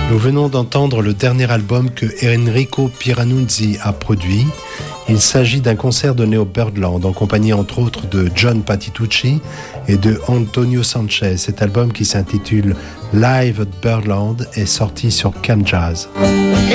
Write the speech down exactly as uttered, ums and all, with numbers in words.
Nous venons d'entendre le dernier album que Enrico Pieranunzi a produit. Il s'agit d'un concert donné au Birdland en compagnie entre autres de John Patitucci et de Antonio Sanchez. Cet album qui s'intitule Live at Birdland est sorti sur Can Jazz.